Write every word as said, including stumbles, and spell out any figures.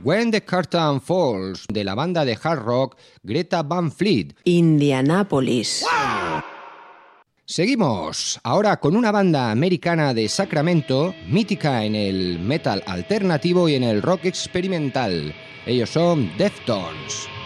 When the Curtain Falls, de la banda de hard rock Greta Van Fleet. Indianápolis. Seguimos, ahora con una banda americana de Sacramento, mítica en el metal alternativo y en el rock experimental. Ellos son Deftones.